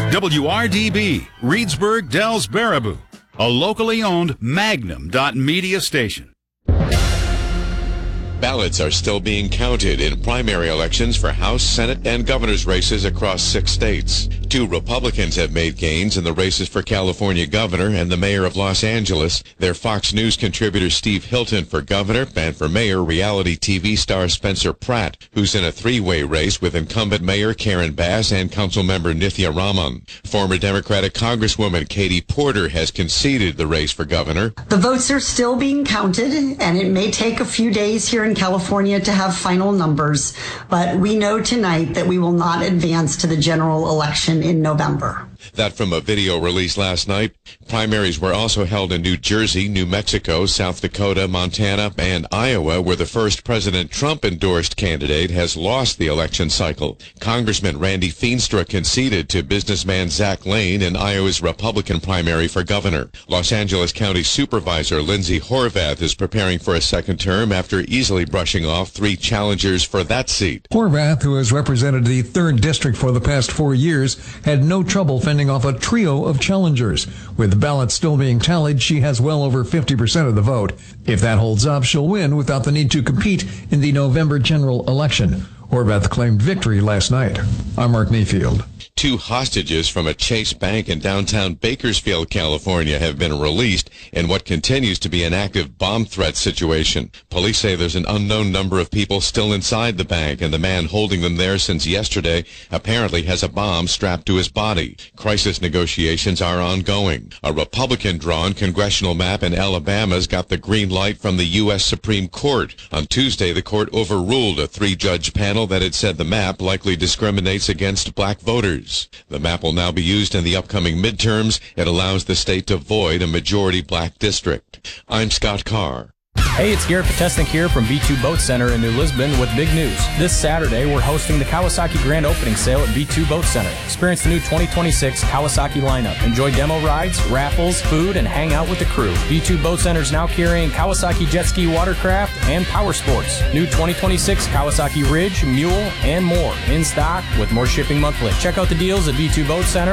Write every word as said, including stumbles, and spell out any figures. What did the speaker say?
W R D B, Reedsburg, Dells, Baraboo, a locally owned Magnum Media station. Ballots are still being counted in primary elections for House, Senate, and governor's races across six states. Two Republicans have made gains in the races for California governor and the mayor of Los Angeles. They're Fox News contributor Steve Hilton for governor, and for mayor, reality T V star Spencer Pratt, who's in a three-way race with incumbent mayor Karen Bass and councilmember Nithya Raman. Former Democratic Congresswoman Katie Porter has conceded the race for governor. The votes are still being counted, and it may take a few days here in California to have final numbers, but we know tonight that we will not advance to the general election in November. That from a video released last night. Primaries were also held in New Jersey, New Mexico, South Dakota, Montana, and Iowa, where the first President Trump-endorsed candidate has lost the election cycle. Congressman Randy Feenstra conceded to businessman Zach Lane in Iowa's Republican primary for governor. Los Angeles County Supervisor Lindsay Horvath is preparing for a second term after easily brushing off three challengers for that seat. Horvath, who has represented the third district for the past four years, had no trouble fending off a trio of challengers. With the ballots still being tallied, she has well over fifty percent of the vote. If that holds up, she'll win without the need to compete in the November general election. Horvath claimed victory last night. I'm Mark Mayfield. Two hostages from a Chase Bank in downtown Bakersfield, California, have been released in what continues to be an active bomb threat situation. Police say there's an unknown number of people still inside the bank, and the man holding them there since yesterday apparently has a bomb strapped to his body. Crisis negotiations are ongoing. A Republican-drawn congressional map in Alabama's got the green light from the U S Supreme Court. On Tuesday, the court overruled a three-judge panel that had said the map likely discriminates against black voters. The map will now be used in the upcoming midterms. It allows the state to void a majority black district. I'm Scott Carr. Hey, it's Garrett Potesnik here from V two Boat Center in New Lisbon with big news. This Saturday, we're hosting the Kawasaki Grand Opening Sale at V two Boat Center. Experience the new twenty twenty-six Kawasaki lineup. Enjoy demo rides, raffles, food, and hang out with the crew. V two Boat Center is now carrying Kawasaki Jet Ski Watercraft and Power Sports. New twenty twenty-six Kawasaki Ridge, Mule, and more in stock with more shipping monthly. Check out the deals at V two Boat Center.